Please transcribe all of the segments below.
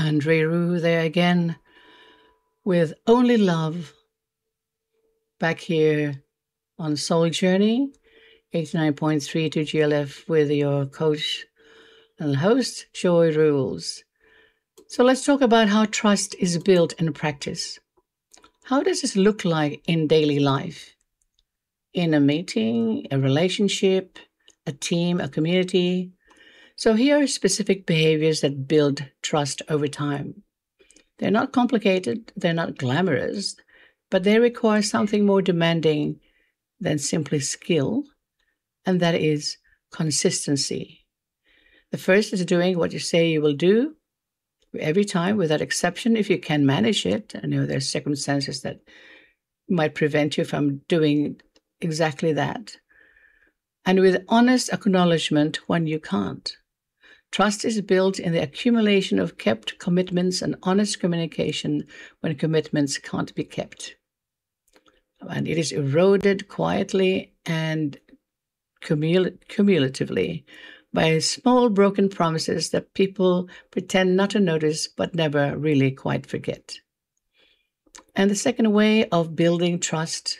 Andre Rue there again with Only Love back here on Soul Journey 89.3 to GLF with your coach and host, Joy Rules. So let's talk about how trust is built in practice. How does this look like in daily life? In a meeting, a relationship, a team, a community? So here are specific behaviors that build trust over time. They're not complicated, they're not glamorous, but they require something more demanding than simply skill, and that is consistency. The first is doing what you say you will do every time without exception if you can manage it. I know there's circumstances that might prevent you from doing exactly that. And with honest acknowledgement when you can't. Trust is built in the accumulation of kept commitments and honest communication when commitments can't be kept. And it is eroded quietly and cumulatively by small broken promises that people pretend not to notice but never really quite forget. And the second way of building trust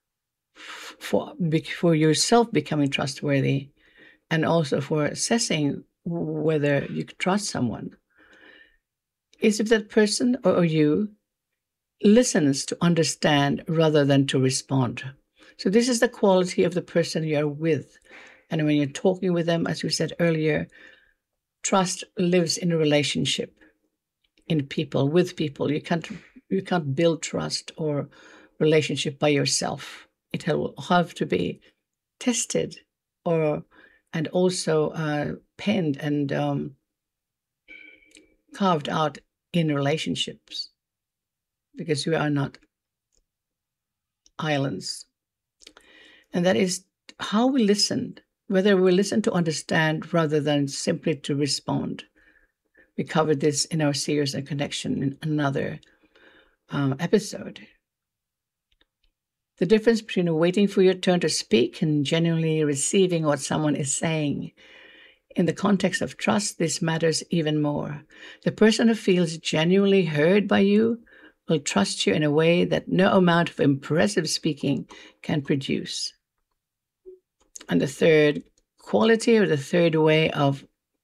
for yourself becoming trustworthy and also for assessing whether you can trust someone is if that person or you listens to understand rather than to respond. So this is the quality of the person you're with. And when you're talking with them, as we said earlier, trust lives in a relationship, in people, with people. You can't build trust or relationship by yourself. It will have to be tested and also penned and carved out in relationships, because we are not islands. And that is how we listen, whether we listen to understand rather than simply to respond. We covered this in our Series and Connection in another episode. The difference between waiting for your turn to speak and genuinely receiving what someone is saying. In the context of trust, this matters even more. The person who feels genuinely heard by you will trust you in a way that no amount of impressive speaking can produce. And the third quality, or the third way of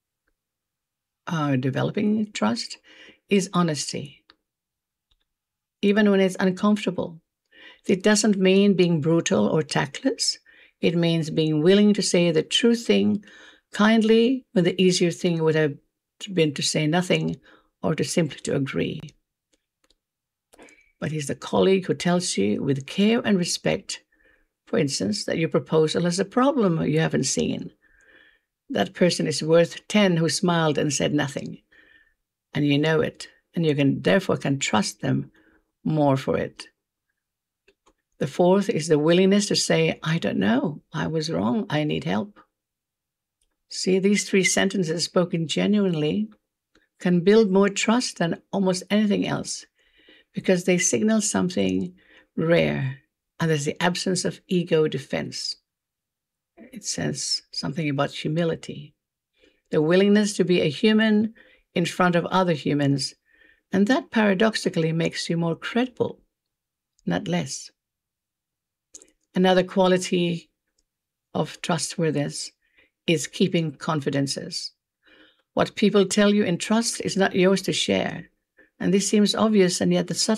developing trust, is honesty. Even when it's uncomfortable. It doesn't mean being brutal or tactless. It means being willing to say the true thing kindly when the easier thing would have been to say nothing or to simply to agree. But he's the colleague who tells you with care and respect, for instance, that your proposal has a problem you haven't seen. That person is worth 10 who smiled and said nothing. And you know it, and you therefore can trust them more for it. The fourth is the willingness to say, I don't know, I was wrong, I need help. See, these 3 sentences spoken genuinely can build more trust than almost anything else, because they signal something rare, and there's the absence of ego defense. It says something about humility, the willingness to be a human in front of other humans, and that paradoxically makes you more credible, not less. Another quality of trustworthiness is keeping confidences. What people tell you in trust is not yours to share. And this seems obvious, and yet the subtle